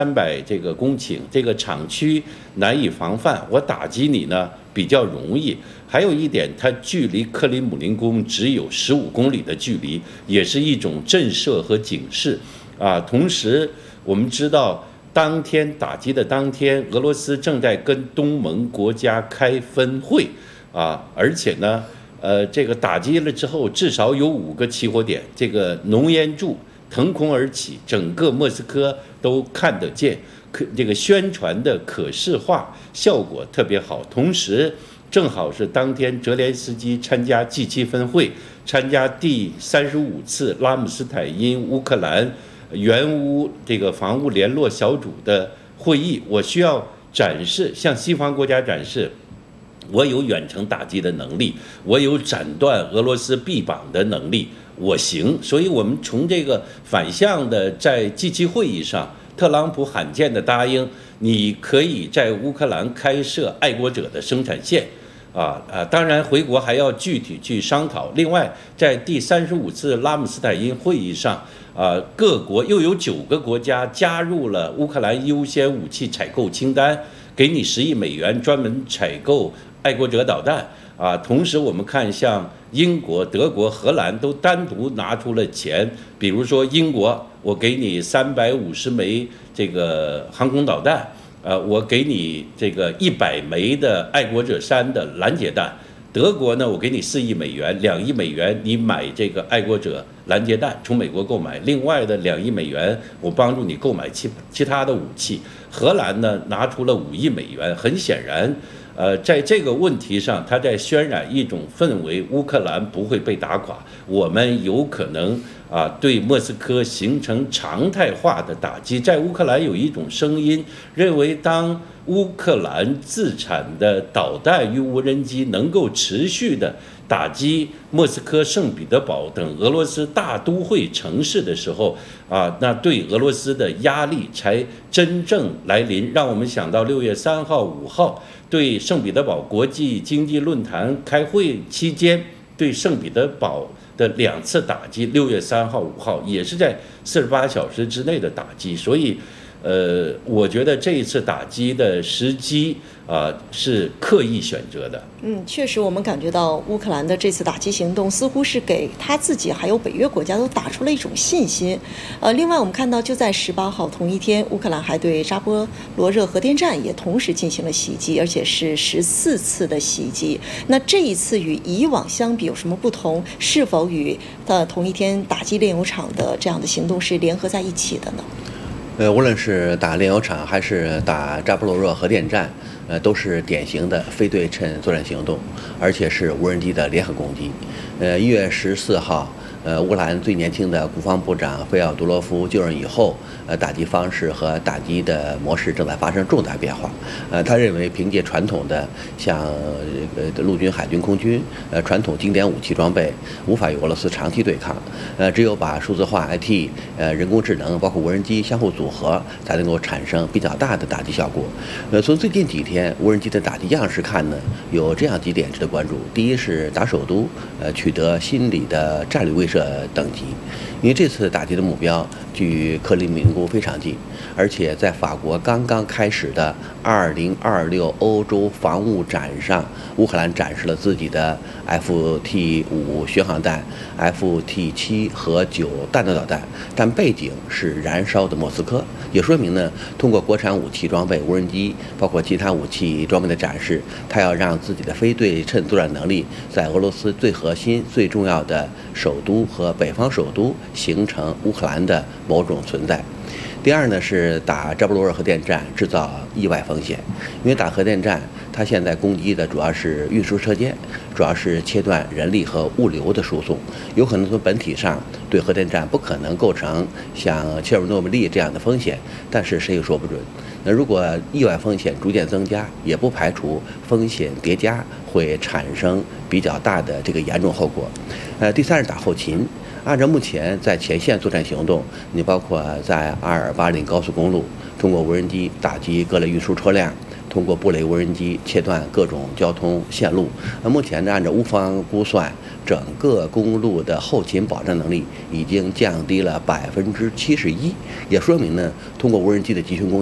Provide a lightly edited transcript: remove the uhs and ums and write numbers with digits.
300这个公顷，这个厂区难以防范，我打击你呢比较容易。还有一点，它距离克里姆林宫只有15公里的距离，也是一种震慑和警示啊。同时，我们知道，当天打击的当天，俄罗斯正在跟东盟国家开分会啊，而且呢，这个打击了之后，至少有5个起火点，这个浓烟柱腾空而起，整个莫斯科都看得见，这个宣传的可视化效果特别好。同时，正好是当天泽连斯基参加 G7 分会，参加第35次拉姆斯坦因乌克兰援乌这个防务联络小组的会议，我需要展示，向西方国家展示，我有远程打击的能力，我有斩断俄罗斯臂膀的能力。我行，所以我们从这个反向的在 G7 会议上，特朗普罕见的答应，你可以在乌克兰开设爱国者的生产线，当然回国还要具体去商讨。另外，在第35次拉姆斯坦因会议上，各国又有9个国家加入了乌克兰优先武器采购清单，给你10亿美元专门采购爱国者导弹。同时我们看像英国、德国、荷兰都单独拿出了钱，比如说英国，我给你350枚这个航空导弹，我给你这个100枚的爱国者3的拦截弹。德国呢，我给你4亿美元，2亿美元你买这个爱国者拦截弹，从美国购买，另外的2亿美元我帮助你购买其他的武器。荷兰呢拿出了5亿美元，很显然。在这个问题上，他在渲染一种氛围，乌克兰不会被打垮，我们有可能对莫斯科形成常态化的打击。在乌克兰有一种声音认为，当乌克兰自产的导弹与无人机能够持续的打击莫斯科、圣彼得堡等俄罗斯大都会城市的时候，那对俄罗斯的压力才真正来临。让我们想到6月3号、5号对圣彼得堡国际经济论坛开会期间对圣彼得堡的2次打击，6月3号、5号也是在48小时之内的打击。所以我觉得这一次打击的时机是刻意选择的。 确实，我们感觉到乌克兰的这次打击行动似乎是给他自己还有北约国家都打出了一种信心。另外我们看到，就在18号同一天，乌克兰还对扎波罗热核电站也同时进行了袭击，而且是14次的袭击。那这一次与以往相比有什么不同？是否与同一天打击炼油厂的这样的行动是联合在一起的呢？ 无论是打炼油厂还是打扎波罗热核电站，都是典型的非对称作战行动，而且是无人机的联合攻击。1月14号，乌克兰最年轻的国防部长费奥多罗夫就任以后，打击方式和打击的模式正在发生重大变化。他认为凭借传统的像陆军、海军、空军传统经典武器装备，无法与俄罗斯长期对抗。只有把数字化、IT、人工智能包括无人机相互组合，才能够产生比较大的打击效果。从最近几天无人机的打击样式看呢，有这样几点值得关注。第一是打首都，取得心理的战略威慑等级，因为这次打击的目标距克里姆林宫非常近，而且在法国刚刚开始的2026欧洲防务展上，乌克兰展示了自己的 FT5 巡航弹、FT7 和9弹道导弹，但背景是燃烧的莫斯科，也说明呢，通过国产武器装备、无人机，包括其他武器装备的展示，他要让自己的非对称作战能力在俄罗斯最核心、最重要的首都和北方首都形成乌克兰的某种存在。第二呢是打扎波罗热核电站制造意外风险，因为打核电站，它现在攻击的主要是运输车间，主要是切断人力和物流的输送，有可能从本体上对核电站不可能构成像切尔诺贝利这样的风险，但是谁也说不准。那如果意外风险逐渐增加，也不排除风险叠加会产生比较大的这个严重后果。第三是打后勤。按照目前在前线作战行动，你包括在阿尔巴林高速公路通过无人机打击各类运输车辆， 通过布雷无人机切断各种交通线路。目前呢，按照乌方估算，整个公路的后勤保障能力已经降低了71%，也说明呢，通过无人机的集群攻